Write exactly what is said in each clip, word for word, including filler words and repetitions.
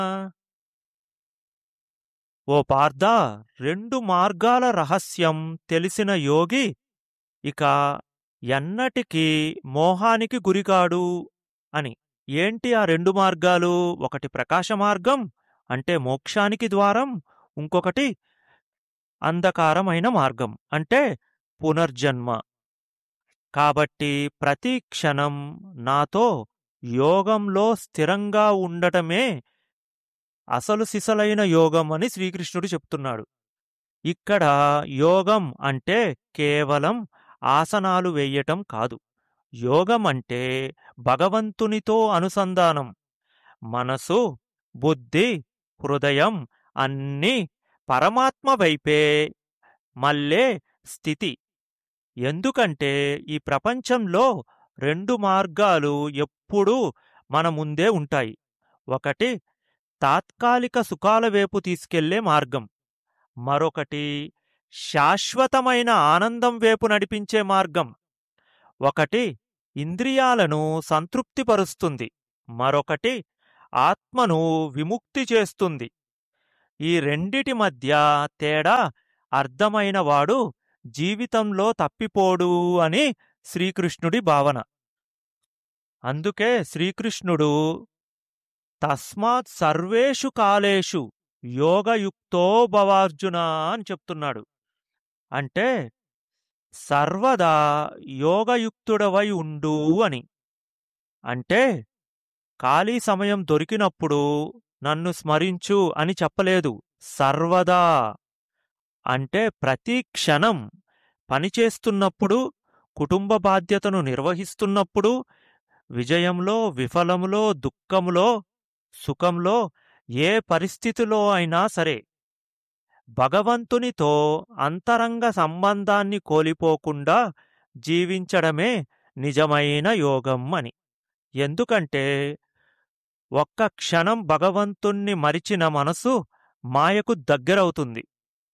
ఓ పార్థా, రెండు మార్గాల రహస్యం తెలిసిన యోగి ఇక ఎన్నటికీ మోహానికి గురికాడు అని. ఏంటి ఆ రెండు మార్గాలు? ఒకటి ప్రకాశ మార్గం, అంటే మోక్షానికి ద్వారం. ఇంకొకటి అంధకారమైన మార్గం, అంటే పునర్జన్మ. కాబట్టి ప్రతి క్షణం నాతో యోగంలో స్థిరంగా ఉండటమే అసలు సిసలైన యోగం అని శ్రీకృష్ణుడు చెప్తున్నాడు. ఇక్కడ యోగం అంటే కేవలం ఆసనాలు వేయటం కాదు. యోగం అంటే భగవంతునితో అనుసంధానం. మనసు, బుద్ధి, హృదయం అన్నీ పరమాత్మ వైపే మళ్ళే స్థితి. ఎందుకంటే ఈ ప్రపంచంలో రెండు మార్గాలు ఎప్పుడూ మన ముందే ఉంటాయి. ఒకటి తాత్కాలిక సుఖాల వైపు తీసుకెళ్లే మార్గం, మరొకటి శాశ్వతమైన ఆనందం వైపు నడిపించే మార్గం. ఒకటి ఇంద్రియాలను సంతృప్తిపరుస్తుంది, మరొకటి ఆత్మను విముక్తి చేస్తుంది. ఈ రెండిటి మధ్య తేడా అర్థమైనవాడు జీవితంలో తప్పిపోడు అని శ్రీకృష్ణుడి భావన. అందుకే శ్రీకృష్ణుడు తస్మాత్ సర్వేషు కాలేషు యోగయుక్తో భవార్జున అని చెప్తున్నాడు. అంటే సర్వదా యోగయుక్తుడవై ఉండు అని. అంటే ఖాళీ సమయం దొరికినప్పుడు నన్ను స్మరించు అని చెప్పలేదు. సర్వదా అంటే ప్రతి క్షణం పనిచేస్తున్నప్పుడు, కుటుంబ బాధ్యతను నిర్వహిస్తున్నప్పుడు, విజయంలో, విఫలములో, దుఃఖములో, సుఖంలో, ఏ పరిస్థితిలో అయినా సరే భగవంతునితో అంతరంగ సంబంధాన్ని కోల్పోకుండా జీవించడమే నిజమైన యోగం అని. ఎందుకంటే ఒక్క క్షణం భగవంతుణ్ణి మరిచిన మనసు మాయకు దగ్గరవుతుంది.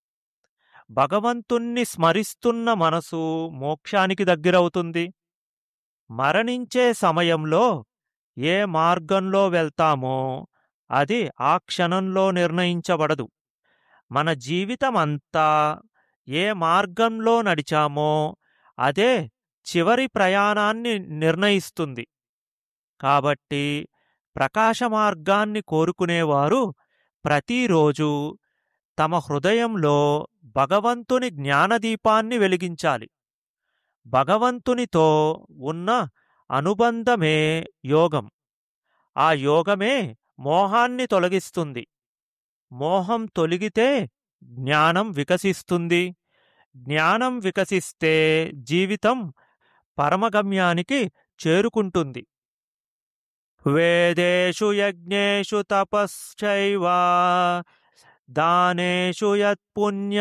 భగవంతుణ్ణి స్మరిస్తున్న మనసు మోక్షానికి దగ్గరవుతుంది. మరణించే సమయంలో ఏ మార్గంలో వెళ్తామో అది ఆ క్షణంలో నిర్ణయించబడదు. మన జీవితమంతా ఏ మార్గంలో నడిచామో అదే చివరి ప్రయాణాన్ని నిర్ణయిస్తుంది. కాబట్టి ప్రకాశ మార్గాన్ని కోరుకునేవారు ప్రతిరోజు తమ హృదయంలో భగవంతుని జ్ఞానదీపాన్ని వెలిగించాలి. భగవంతునితో ఉన్న అనుబంధమే యోగం. ఆ యోగమే మోహాన్ని తొలగిస్తుంది. మోహం తొలగితే జ్ఞానం వికసిస్తుంది. జ్ఞానం వికసిస్తే జీవితం పరమగమ్యానికి చేరుకుంటుంది. వేదేషు యజ్ఞేషు తపశ్చైవ దానేషు యత్పుణ్యం